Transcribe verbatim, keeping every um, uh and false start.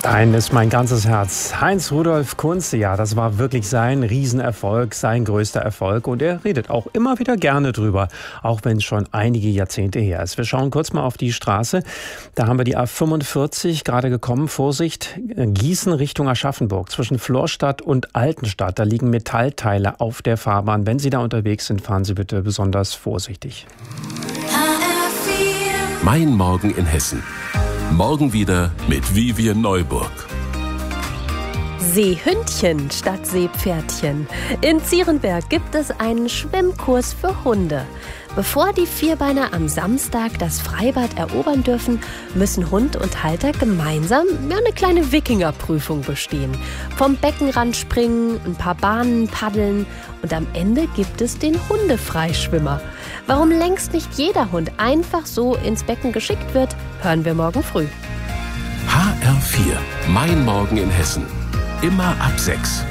Dein ist mein ganzes Herz. Heinz-Rudolf Kunze, ja, das war wirklich sein Riesenerfolg, sein größter Erfolg. Und er redet auch immer wieder gerne drüber, auch wenn es schon einige Jahrzehnte her ist. Wir schauen kurz mal auf die Straße. Da haben wir die A fünfundvierzig gerade gekommen. Vorsicht, Gießen Richtung Aschaffenburg. Zwischen Florstadt und Altenstadt, da liegen Metallteile auf der Fahrbahn. Wenn Sie da unterwegs sind, fahren Sie bitte besonders vorsichtig. Mein Morgen in Hessen. Morgen wieder mit Vivian Neuburg. Seehündchen statt Seepferdchen. In Zierenberg gibt es einen Schwimmkurs für Hunde. Bevor die Vierbeiner am Samstag das Freibad erobern dürfen, müssen Hund und Halter gemeinsam eine kleine Wikingerprüfung bestehen. Vom Beckenrand springen, ein paar Bahnen paddeln und am Ende gibt es den Hundefreischwimmer. Warum längst nicht jeder Hund einfach so ins Becken geschickt wird, hören wir morgen früh. H R vier, mein Morgen in Hessen. Immer ab sechs.